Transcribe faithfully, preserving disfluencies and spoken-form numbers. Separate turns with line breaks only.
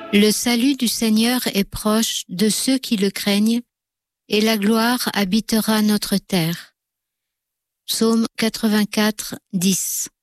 Le salut du Seigneur est proche de ceux qui le craignent, et la gloire habitera notre terre. Psaume quatre-vingt-quatre, dix.